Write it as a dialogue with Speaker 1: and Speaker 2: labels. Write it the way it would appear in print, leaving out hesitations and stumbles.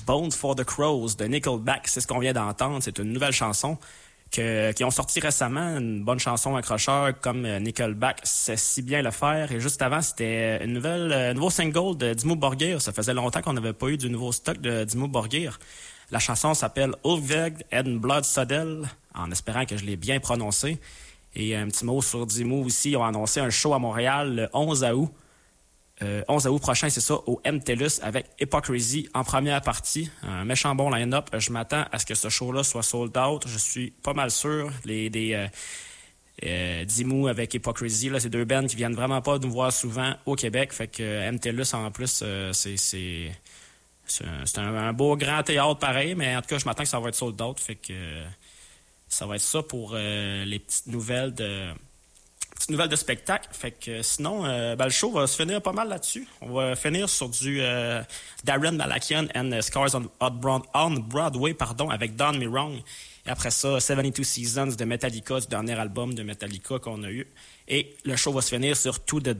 Speaker 1: Bone for the Crows de Nickelback. C'est ce qu'on vient d'entendre. C'est une nouvelle chanson qui ont sorti récemment, une bonne chanson accrocheur comme Nickelback sait si bien le faire. Et juste avant, c'était un nouveau single de Dimmu Borgir. Ça faisait longtemps qu'on n'avait pas eu du nouveau stock de Dimmu Borgir. La chanson s'appelle Ulveg and Blood Sodel, en espérant que je l'ai bien prononcé. Et un petit mot sur Dimmu aussi. Ils ont annoncé un show à Montréal le 11 août. 11 août prochain, c'est ça, au MTLUS avec Hypocrisy en première partie. Un méchant bon line-up. Je m'attends à ce que ce show-là soit sold out. Je suis pas mal sûr. Dimmu avec Hypocrisy, là, c'est deux bands qui viennent vraiment pas nous voir souvent au Québec. Fait que MTLUS, en plus, c'est un beau grand théâtre pareil, mais en tout cas, je m'attends que ça va être sold out. Fait que ça va être ça pour les petites nouvelles de spectacle. Fait que sinon, le show va se finir pas mal là-dessus. On va finir sur du Darren Malakian and Scars on Broadway, avec Don't Me Wrong. Et après ça, 72 Seasons de Metallica, du dernier album de Metallica qu'on a eu. Et le show va se finir sur To The